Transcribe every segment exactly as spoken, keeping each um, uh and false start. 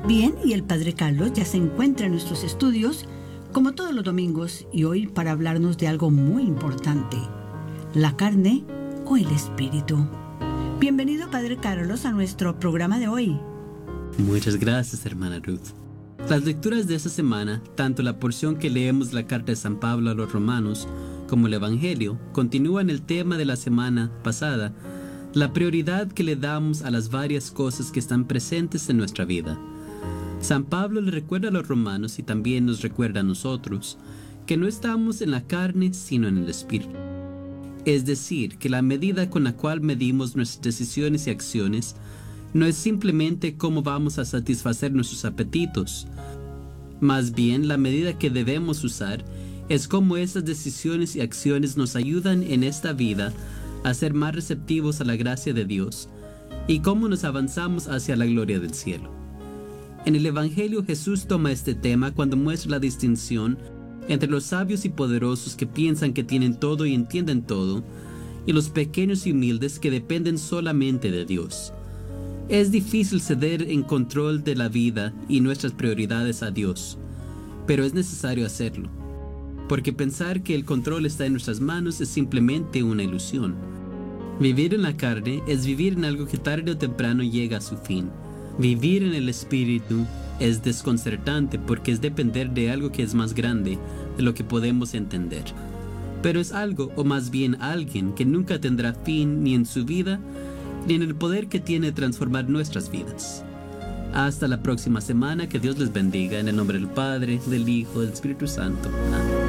Bien, y el Padre Carlos ya se encuentra en nuestros estudios, como todos los domingos, y hoy para hablarnos de algo muy importante, la carne o el espíritu. Bienvenido, Padre Carlos, a nuestro programa de hoy. Muchas gracias, hermana Ruth. Las lecturas de esta semana, tanto la porción que leemos la carta de San Pablo a los romanos, como el Evangelio, continúan el tema de la semana pasada, la prioridad que le damos a las varias cosas que están presentes en nuestra vida. San Pablo le recuerda a los romanos y también nos recuerda a nosotros que no estamos en la carne sino en el espíritu. Es decir, que la medida con la cual medimos nuestras decisiones y acciones no es simplemente cómo vamos a satisfacer nuestros apetitos. Más bien, la medida que debemos usar es cómo esas decisiones y acciones nos ayudan en esta vida a ser más receptivos a la gracia de Dios y cómo nos avanzamos hacia la gloria del cielo. En el Evangelio, Jesús toma este tema cuando muestra la distinción entre los sabios y poderosos que piensan que tienen todo y entienden todo, y los pequeños y humildes que dependen solamente de Dios. Es difícil ceder en control de la vida y nuestras prioridades a Dios, pero es necesario hacerlo, porque pensar que el control está en nuestras manos es simplemente una ilusión. Vivir en la carne es vivir en algo que tarde o temprano llega a su fin. Vivir en el espíritu es desconcertante porque es depender de algo que es más grande de lo que podemos entender. Pero es algo, o más bien alguien, que nunca tendrá fin ni en su vida, ni en el poder que tiene de transformar nuestras vidas. Hasta la próxima semana, que Dios les bendiga, en el nombre del Padre, del Hijo, del Espíritu Santo. Amén.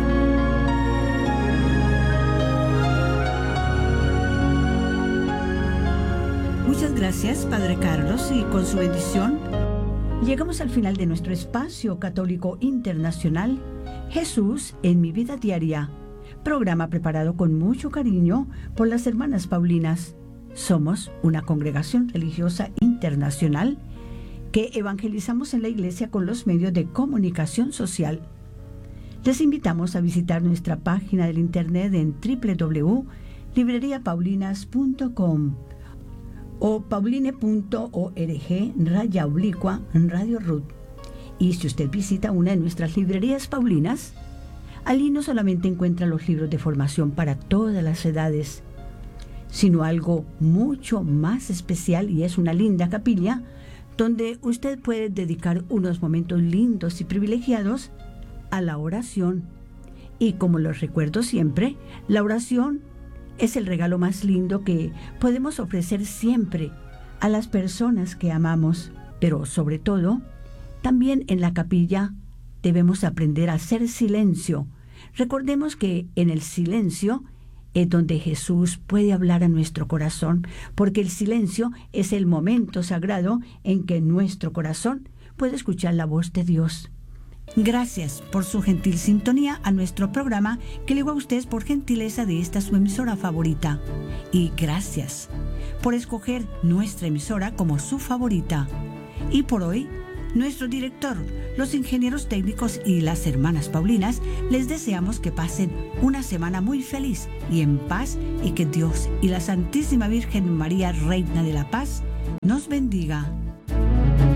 Muchas gracias, Padre Carlos, y con su bendición llegamos al final de nuestro espacio católico internacional, Jesús en mi vida diaria, programa preparado con mucho cariño por las hermanas Paulinas. Somos una congregación religiosa internacional que evangelizamos en la iglesia con los medios de comunicación social. Les invitamos a visitar nuestra página del internet en doble u doble u doble u punto librería paulinas punto com o pauline punto org raya oblicua Radio Ruth. Y si usted visita una de nuestras librerías paulinas, allí no solamente encuentra los libros de formación para todas las edades, sino algo mucho más especial, y es una linda capilla donde usted puede dedicar unos momentos lindos y privilegiados a la oración. Y como los recuerdo siempre, la oración es el regalo más lindo que podemos ofrecer siempre a las personas que amamos, pero sobre todo, también en la capilla debemos aprender a hacer silencio. Recordemos que en el silencio es donde Jesús puede hablar a nuestro corazón, porque el silencio es el momento sagrado en que nuestro corazón puede escuchar la voz de Dios. Gracias por su gentil sintonía a nuestro programa, que le digo a ustedes por gentileza de esta su emisora favorita. Y gracias por escoger nuestra emisora como su favorita. Y por hoy, nuestro director, los ingenieros técnicos y las hermanas Paulinas les deseamos que pasen una semana muy feliz y en paz, y que Dios y la Santísima Virgen María, Reina de la Paz, nos bendiga.